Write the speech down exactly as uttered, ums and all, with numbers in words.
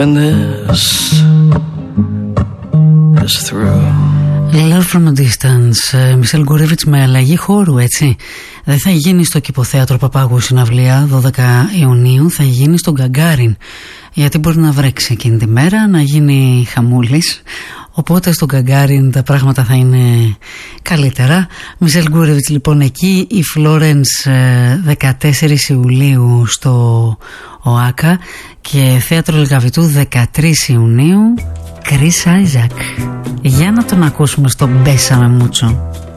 And this is through. Love from a Distance, Μισελ Γκουρέβιτς με αλλαγή χώρου, έτσι. Δεν θα γίνει στο Κηποθέατρο Παπάγου συναυλία δώδεκα Ιουνίου, θα γίνει στον Γκαγκάριν. Γιατί μπορεί να βρέξει εκείνη τη μέρα, να γίνει χαμούλης. Οπότε στον Γκαγκάριν τα πράγματα θα είναι καλύτερα. Μισελ Γκουρέβιτς λοιπόν εκεί, η Φλόρενς δεκατέσσερις Ιουλίου στο ΟΑΚΑ και Θέατρο Λιγαβητού δεκατρείς Ιουνίου, Chris Isaak. Για να τον ακούσουμε στο Μπέσαμε Μούτσο.